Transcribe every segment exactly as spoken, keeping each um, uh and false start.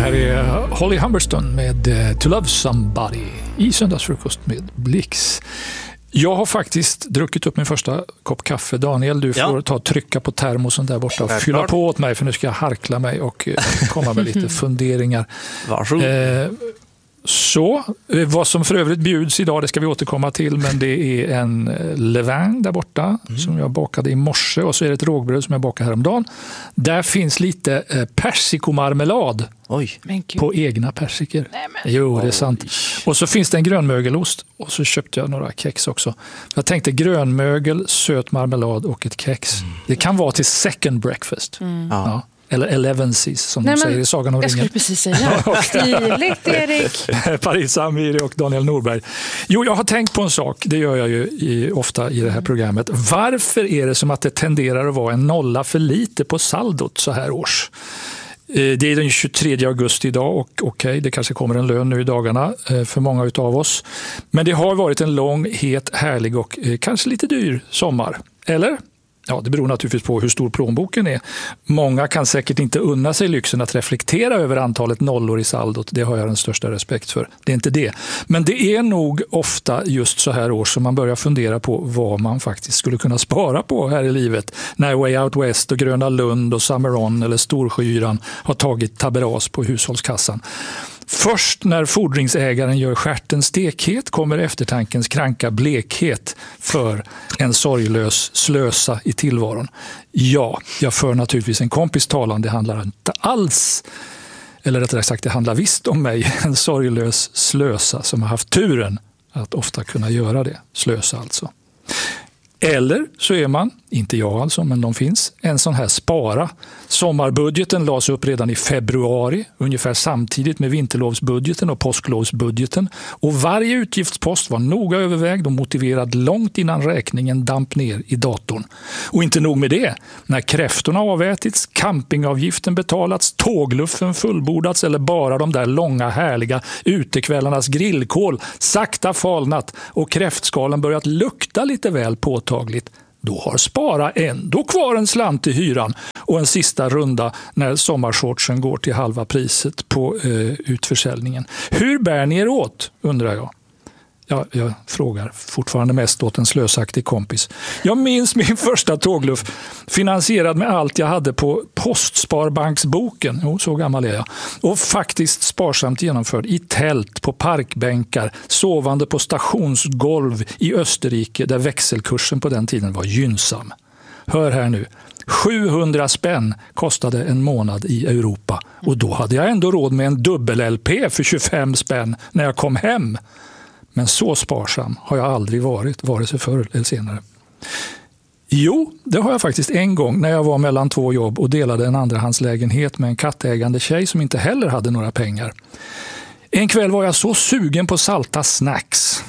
här är Holly Humberstone med To Love Somebody i Söndagsfrukost med Blix. Jag har faktiskt druckit upp min första kopp kaffe. Daniel, du får ja. ta trycka på termosen där borta och fylla på åt mig, för nu ska jag harkla mig och komma med lite funderingar. Varsågod. Eh, Så, vad som för övrigt bjuds idag, det ska vi återkomma till, men det är en levain där borta mm. som jag bakade i morse, och så är det ett rågbröd som jag bakade häromdagen. Där finns lite persikomarmelad Oj. på egna persikor. Jo, det är sant. Och så finns det en grönmögelost, och så köpte jag några kex också. Jag tänkte grönmögel, söt marmelad och ett kex. Mm. Det kan vara till second breakfast. Mm. Ja. Eller elevensies som Nej, de säger i Sagan om jag ringen. Jag skulle precis säga. Stiligt, Erik. Paris Amiri och Daniel Norberg. Jo, jag har tänkt på en sak. Det gör jag ju i, ofta i det här programmet. Varför är det som att det tenderar att vara en nolla för lite på saldot så här års? Det är den tjugotredje augusti idag, och okej, okay, det kanske kommer en lön nu i dagarna för många utav oss. Men det har varit en lång, het, härlig och kanske lite dyr sommar. Eller? Ja, det beror naturligtvis på hur stor plånboken är. Många kan säkert inte unna sig lyxen att reflektera över antalet nollor i saldot. Det har jag den största respekt för. Det är inte det. Men det är nog ofta just så här år som man börjar fundera på vad man faktiskt skulle kunna spara på här i livet. När Way Out West och Gröna Lund och Summer On eller Storskyran har tagit taberas på hushållskassan. Först när fordringsägaren gör stjärten stekhet kommer eftertankens kranka blekhet för en sorglös slösa i tillvaron. Ja, jag för naturligtvis en kompis talan. Det handlar inte alls, eller rättare sagt det handlar visst om mig, en sorglös slösa som har haft turen att ofta kunna göra det. Slösa alltså. Eller så är man, inte jag alltså, men de finns, en sån här spara. Sommarbudgeten lades upp redan i februari, ungefär samtidigt med vinterlovsbudgeten och påsklovsbudgeten. Och varje utgiftspost var noga övervägd och motiverad långt innan räkningen damp ner i datorn. Och inte nog med det, när kräftorna avätits, campingavgiften betalats, tågluffen fullbordats eller bara de där långa härliga utekvällarnas grillkål sakta falnat och kräftskalen börjat lukta lite väl påtagligt, då har Spara ändå kvar en slant i hyran och en sista runda när sommarshortsen går till halva priset på eh, utförsäljningen. Hur bär ni er åt, undrar jag? Ja, jag frågar fortfarande mest åt en slösaktig kompis. Jag minns min första tågluff finansierad med allt jag hade på Postsparbanksboken. Jo, så gammal är jag. Och faktiskt sparsamt genomförd i tält, på parkbänkar, sovande på stationsgolv i Österrike där växelkursen på den tiden var gynnsam. Hör här nu. sjuhundra spänn kostade en månad i Europa. Och då hade jag ändå råd med en dubbel-L P för tjugofem spänn när jag kom hem. Men så sparsam har jag aldrig varit, vare sig förr eller senare. Jo, det har jag faktiskt en gång när jag var mellan två jobb och delade en andrahandslägenhet med en kattägande tjej som inte heller hade några pengar. En kväll var jag så sugen på salta snacks.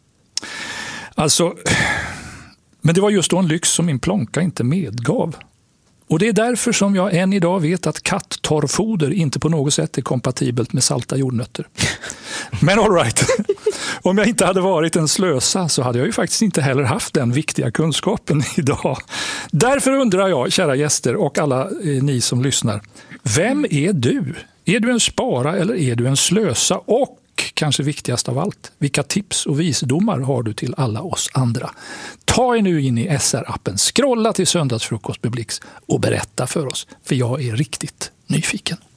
Alltså, men det var just då en lyx som min plånka inte medgav. Och det är därför som jag än idag vet att katttorrfoder inte på något sätt är kompatibelt med salta jordnötter. Men all right. Om jag inte hade varit en slösa så hade jag ju faktiskt inte heller haft den viktiga kunskapen idag. Därför undrar jag, kära gäster och alla eh, ni som lyssnar, vem är du? Är du en spara eller är du en slösa? Och kanske viktigast av allt, vilka tips och visdomar har du till alla oss andra? Ta er nu in i S R-appen, scrolla till Söndagsfrukost med Blix och berätta för oss, för jag är riktigt nyfiken.